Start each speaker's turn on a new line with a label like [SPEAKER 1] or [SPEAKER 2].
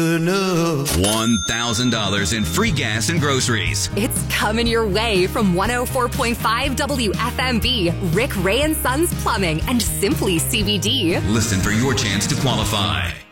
[SPEAKER 1] $1,000 in free gas and groceries.
[SPEAKER 2] It's coming your way from 104.5 WFMB, Rick Ray and Sons Plumbing, and Simply CBD.
[SPEAKER 1] Listen for your chance to qualify.